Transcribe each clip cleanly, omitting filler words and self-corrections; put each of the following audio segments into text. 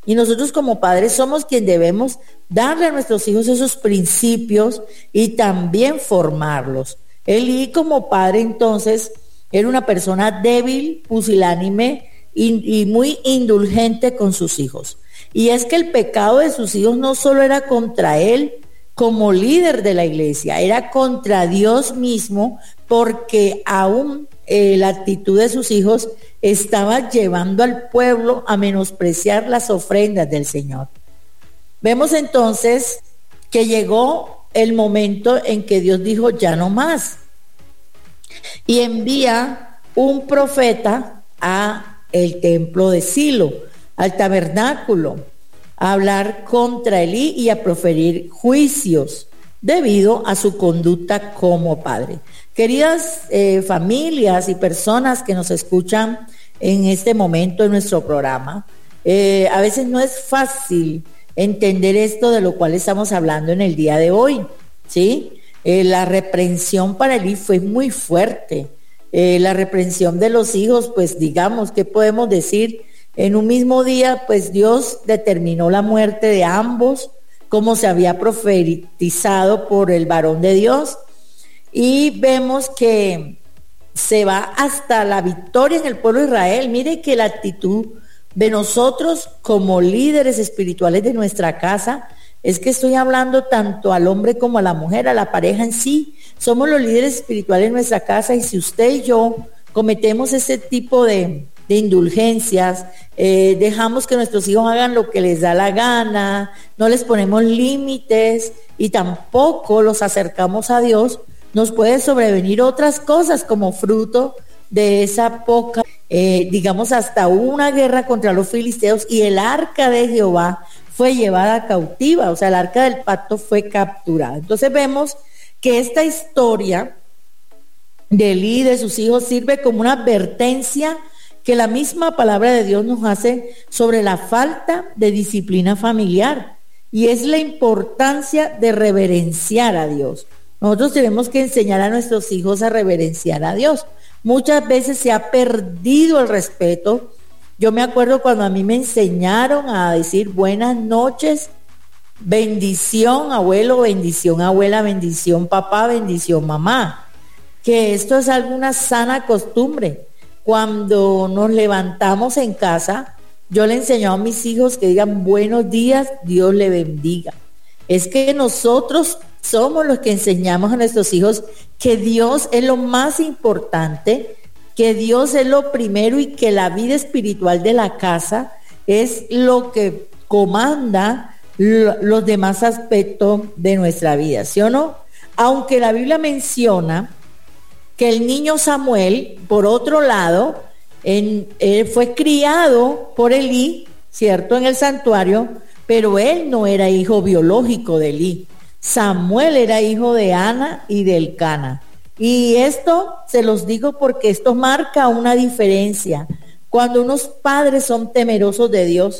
Y nosotros como padres somos quien debemos darle a nuestros hijos esos principios y también formarlos. Elí como padre entonces era una persona débil, pusilánime y muy indulgente con sus hijos. Y es que el pecado de sus hijos no solo era contra él como líder de la iglesia, era contra Dios mismo, porque aún la actitud de sus hijos estaba llevando al pueblo a menospreciar las ofrendas del Señor. Vemos entonces que llegó el momento en que Dios dijo ya no más, y envía un profeta a el templo de Silo, al tabernáculo, a hablar contra Elí y a proferir juicios debido a su conducta como padre. Queridas familias y personas que nos escuchan en este momento en nuestro programa, a veces no es fácil entender esto de lo cual estamos hablando en el día de hoy, ¿sí? La reprensión para Elí fue muy fuerte. La reprensión de los hijos, pues digamos, ¿qué podemos decir? En un mismo día, pues Dios determinó la muerte de ambos, como se había profetizado por el varón de Dios, y vemos que se va hasta la victoria en el pueblo de Israel. Mire que la actitud de nosotros como líderes espirituales de nuestra casa, es que estoy hablando tanto al hombre como a la mujer, a la pareja en sí, somos los líderes espirituales de nuestra casa, y si usted y yo cometemos ese tipo de indulgencias, dejamos que nuestros hijos hagan lo que les da la gana, no les ponemos límites y tampoco los acercamos a Dios, nos puede sobrevenir otras cosas como fruto de esa poca, digamos, hasta hubo una guerra contra los filisteos y el arca de Jehová fue llevada cautiva, o sea, el arca del pacto fue capturada. Entonces vemos que esta historia de Elí y de sus hijos sirve como una advertencia que la misma palabra de Dios nos hace sobre la falta de disciplina familiar, y es la importancia de reverenciar a Dios. Nosotros tenemos que enseñar a nuestros hijos a reverenciar a Dios. Muchas veces se ha perdido el respeto. Yo me acuerdo cuando a mí me enseñaron a decir buenas noches, bendición abuelo, bendición abuela, bendición papá, bendición mamá, que esto es alguna sana costumbre. Cuando nos levantamos en casa, yo le enseño a mis hijos que digan buenos días, Dios le bendiga. Es que nosotros somos los que enseñamos a nuestros hijos que Dios es lo más importante, que Dios es lo primero y que la vida espiritual de la casa es lo que comanda los demás aspectos de nuestra vida, ¿sí o no? Aunque la Biblia menciona que el niño Samuel, por otro lado, fue criado por Elí, ¿cierto?, en el santuario, pero él no era hijo biológico de Elí. Samuel era hijo de Ana y de Elcana. Y esto se los digo porque esto marca una diferencia. Cuando unos padres son temerosos de Dios,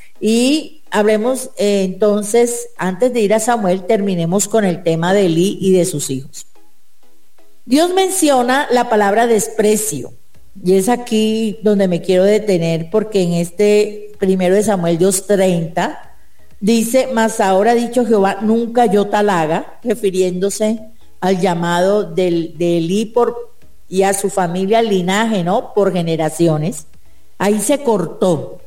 y hablemos entonces, antes de ir a Samuel, terminemos con el tema de Elí y de sus hijos. Dios menciona la palabra desprecio, y es aquí donde me quiero detener, porque en este 1 Samuel 2:30 dice: mas ahora ha dicho Jehová, nunca yo tal haga, refiriéndose al llamado de Elí y a su familia, al linaje, ¿no?, por generaciones. Ahí se cortó.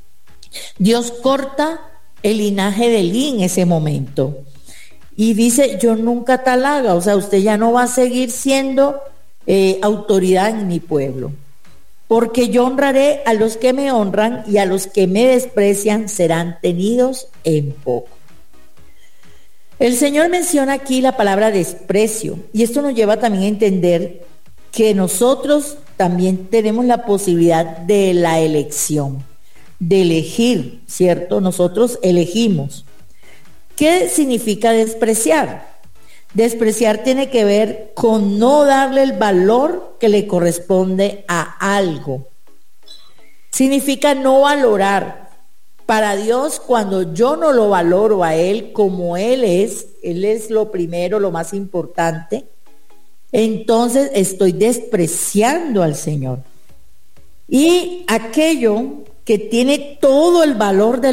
Dios corta el linaje de Elí en ese momento. Y dice: yo nunca tal haga, o sea, usted ya no va a seguir siendo autoridad en mi pueblo. Porque yo honraré a los que me honran, y a los que me desprecian serán tenidos en poco. El Señor menciona aquí la palabra desprecio, y esto nos lleva también a entender que nosotros también tenemos la posibilidad de la elección, de elegir, ¿cierto? Nosotros elegimos. ¿Qué significa despreciar? Despreciar tiene que ver con no darle el valor que le corresponde a algo. Significa no valorar. Para Dios, cuando yo no lo valoro a Él como Él es lo primero, lo más importante, entonces estoy despreciando al Señor. Y aquello que tiene todo el valor del